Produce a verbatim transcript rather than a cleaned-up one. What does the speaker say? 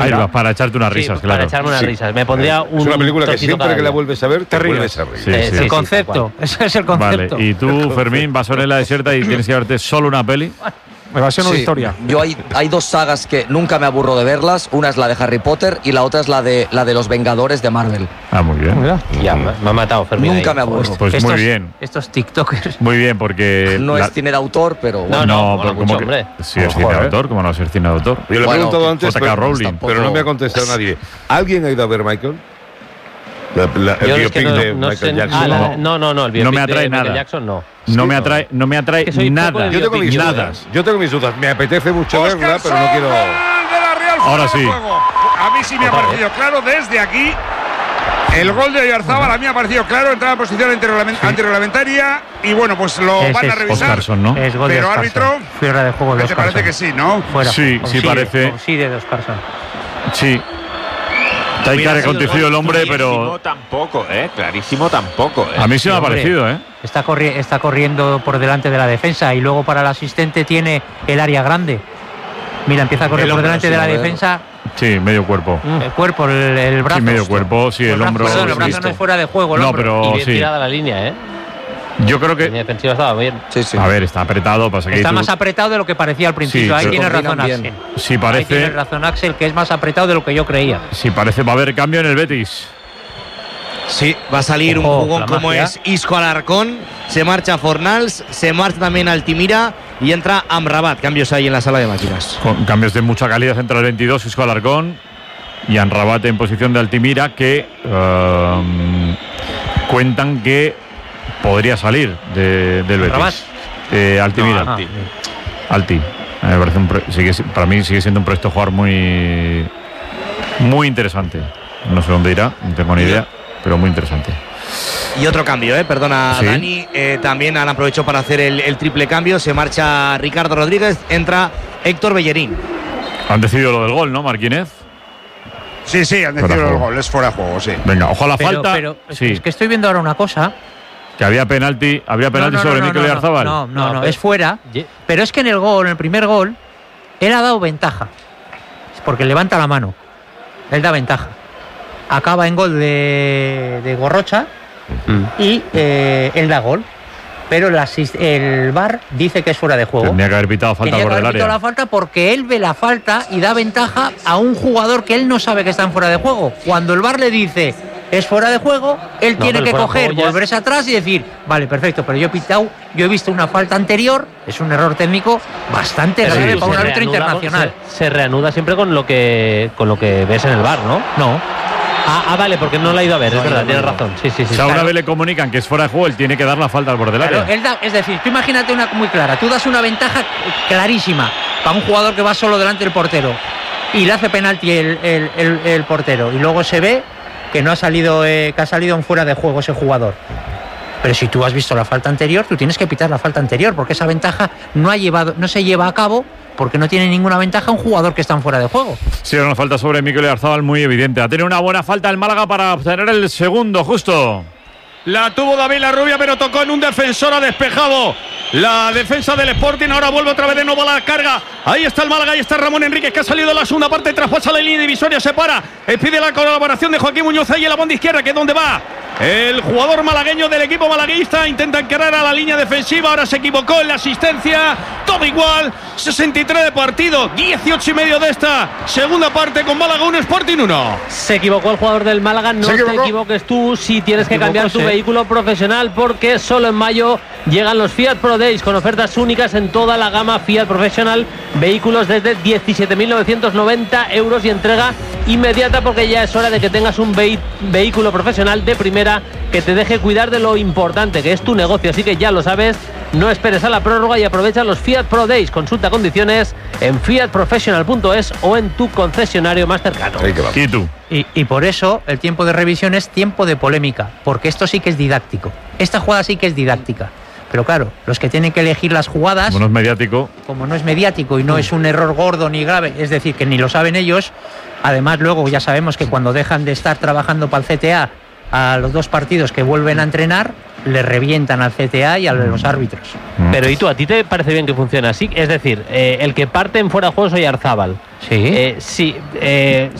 Ahí vas, para echarte unas risas, sí, claro. Para echarme unas sí. risas. Me pondría un. Es una película que siempre que la vuelvo vuelves a ver, te, te vuelves a reír. Sí, es sí, el sí, concepto, ese es el concepto. Vale, y tú, Fermín, vas a ver la desierta y tienes que verte solo una peli. Me va a ser una Sí, historia. Yo hay, hay dos sagas que nunca me aburro de verlas. Una es la de Harry Potter y la otra es la de la de los Vengadores de Marvel. Ah, muy bien. Mira. Ya, me, me ha matado Fermín. Nunca ahí. me aburro. Pues estos, muy bien. Estos TikTokers. Muy bien, porque. No la- es cine de autor, pero bueno. No, no, No, mola pero mucho, como que. hombre. Sí, es Ojo, cine de eh. autor, como no va a ser cine de autor. Yo le he Bueno, preguntado antes, J K pero, Rowling. tampoco- pero no me ha contestado nadie. ¿Alguien ha ido a ver Michael? La, la, el Yo es que biopic no, de no Michael sé- Jackson. ah, la- no. no, no, no, el No me biopic atrae de Michael nada. Jackson no. No Sí, me no. atrae, no me atrae Que soy poco nada. de Yo tengo mis Nada. dudas. Yo tengo mis dudas. Me apetece mucho verla, pero no quiero. Gol de la Real Ahora fuera de sí. juego. A mí sí me ha Otra parecido claro desde aquí. El gol de Oyarzábal a mí me ha parecido claro, entrada en posición antirreglament- antirreglamentaria y bueno, pues lo Ese van a es revisar. Oscarson, ¿no? Es gol de Pero Oscarson. árbitro, Fuera de juego de ¿Te Oscarson. parece que sí, no? Fuera. Sí, sí Consigue- parece. consigue de Oscarson. Sí. Está ahí aconteció el hombre, pero. Clarísimo tampoco, ¿eh? Clarísimo tampoco, ¿eh? A mí sí me ha hombre. parecido, ¿eh? Está, corri- está corriendo por delante de la defensa y luego para el asistente tiene el área grande. Mira, empieza a correr El por hombro, delante sí, de la a ver. defensa. Sí, medio cuerpo. El cuerpo, el, el brazo. Sí, medio cuerpo, sí, el brazo, hombro. perdón, el sí. brazo no es fuera de juego. El No, hombro. pero Y bien sí. tirada la línea, ¿eh? Yo creo La línea que. defensiva estaba bien. Sí, sí. A ver, está apretado, pasa que Está tú- más apretado de lo que parecía al principio. Sí, Ahí pero tiene combinan razón bien. Axel. Sí Ahí tiene parece. razón Axel, que es más apretado de lo que yo creía. Sí parece. Va a haber cambio en el Betis. Sí, va a salir Ojo, un jugón la como magia. es Isco Alarcón, se marcha Fornals, se marcha también Altimira y entra Amrabat. Cambios ahí en la sala de máquinas. Con cambios de mucha calidad entre el veintidós, Isco Alarcón y Anrabat en posición de Altimira, que um, cuentan que podría salir de, del Betis. ¿Amrabat? Eh, Altimira. Ah, Alti. Me parece un pro- sigue, para mí sigue siendo un proyecto jugar muy, muy interesante. No sé dónde irá, no tengo ni idea, pero muy interesante. Y otro cambio, eh, perdona Sí. Dani, eh, también han aprovechado para hacer el, el triple cambio, se marcha Ricardo Rodríguez, entra Héctor Bellerín. Han decidido lo del gol, ¿no, Marquínez? Sí, sí, han Fuera decidido de el juego. gol, es fuera de juego, sí. Venga, ojo a la Pero, falta. pero es, sí, es que estoy viendo ahora una cosa. que había penalti, había penalti No, no, sobre no, Mikel no, no, Oyarzabal. No, no, No, no, pero- es fuera. Ye- Pero es que en el gol, en el primer gol, él ha dado ventaja. Es porque levanta la mano. Él da ventaja. Acaba en gol de, de Gorrocha y eh, él da gol. Pero el, asist- el V A R dice que es fuera de juego. Tendría que haber pitado falta Tenía por que del haber pitado área. la falta porque él ve la falta y da ventaja a un jugador que él no sabe que está en fuera de juego. Cuando el V A R le dice es fuera de juego, él No, tiene pero que fuera de coger, juego ya es- volverse atrás y decir, vale, perfecto, pero yo he pitado, yo he visto una falta anterior, es un error técnico bastante Pero grave sí, para un se árbitro reanuda- internacional. Se, se reanuda siempre con lo que con lo que ves en el bar, ¿no? No. Ah, ah, vale, porque no la ha ido a ver, es verdad, tienes razón. Sí, sí, sí. O sea, una claro. vez le comunican que es fuera de juego, él tiene que dar la falta al borde del Claro, área. él da- es decir, tú imagínate una muy clara, tú das una ventaja clarísima para un jugador que va solo delante del portero y le hace penalti el, el- el- el portero y luego se ve que no ha salido, eh, que ha salido en fuera de juego ese jugador. Pero si tú has visto la falta anterior, tú tienes que pitar la falta anterior porque esa ventaja no ha llevado, no se lleva a cabo porque no tiene ninguna ventaja un jugador que está en fuera de juego. Sí, una falta sobre Mikel Oyarzabal muy evidente. Ha tenido una buena falta el Málaga para obtener el segundo, justo. La tuvo David La Rubia, pero tocó en un defensor, ha despejado la defensa del Sporting. Ahora vuelve otra vez de nuevo a la carga. Ahí está el Málaga, ahí está Ramón Enríquez, que ha salido en la segunda parte, traspasa la línea divisoria, se para. Eh, Pide la colaboración de Joaquín Muñoz ahí en la banda izquierda, que es donde va el jugador malagueño del equipo malaguista. Intenta encarar a la línea defensiva, ahora se equivocó en la asistencia. Todo igual, sesenta y tres de partido, dieciocho y medio de esta segunda parte con Málaga uno, Sporting uno. Se equivocó el jugador del Málaga, no Se te equivocó. equivoques tú si tienes que Se cambiar tu equivocó, sí. vehículo profesional, porque solo en mayo llegan los Fiat Pro Days con ofertas únicas en toda la gama Fiat Professional, vehículos desde diecisiete mil novecientos noventa euros y entrega inmediata, porque ya es hora de que tengas un vehi- vehículo profesional de primera que te deje cuidar de lo importante que es tu negocio. Así que ya lo sabes, no esperes a la prórroga y aprovecha los Fiat Pro Days. Consulta condiciones en fiat professional punto es o en tu concesionario más cercano. Ahí que vamos. ¿Y tú? Y, y por eso el tiempo de revisión es tiempo de polémica, porque esto sí que es didáctico. Esta jugada sí que es didáctica. Pero claro, los que tienen que elegir las jugadas, Como no es mediático. como no es mediático y no es un error gordo ni grave, es decir, que ni lo saben ellos, además luego ya sabemos que cuando dejan de estar trabajando para el C T A a los dos partidos que vuelven a entrenar, le revientan al C T A y a los árbitros. Pero ¿y tú, a ti te parece bien que funcione así? Es decir, eh, el que parte en fuera de juego es Oyarzábal. Sí. Eh, sí, eh,